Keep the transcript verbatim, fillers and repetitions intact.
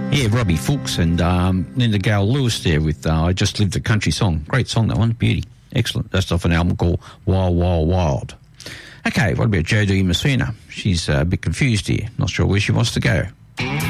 Yeah, Robbie Fuchs and um, Linda Gale Lewis there with uh, I Just Lived a Country Song. Great song, that one. Beauty. Excellent. That's off an album called Wild, Wild, Wild. Okay, what about Jodie Messina? She's uh, a bit confused here. Not sure where she wants to go.